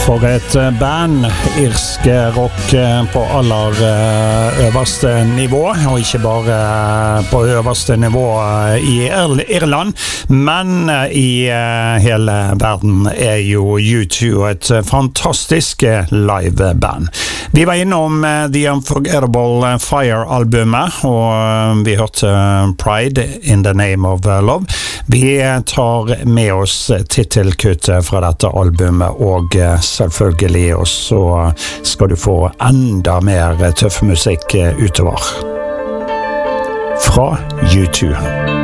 For et band, irsk rock på aller øverste nivå, og ikke bare på øverste nivå i Irland, men i hele verden jo U2 et fantastisk liveband. Vi var innom The Unforgettable Fire-albumet, og vi hørte Pride in the Name of Love. Vi tar med oss titelkuttet fra dette albumet, og selvfølgelig, og så skal du få enda mer tøff musikk utover. Fra U2.